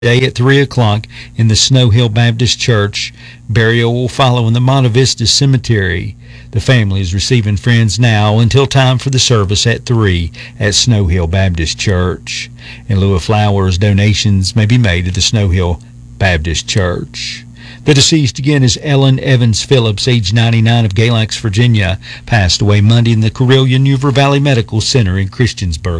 Day at 3 o'clock in the Snow Hill Baptist Church. Burial will follow in the Monte Vista Cemetery. The family is receiving friends now until time for the service at 3 at Snow Hill Baptist Church. In lieu of flowers, donations may be made at the Snow Hill Baptist Church. The deceased again is Ellen Evans Phillips, age 99, of Galax, Virginia, passed away Monday in the Carilion Yuba Valley Medical Center in Christiansburg.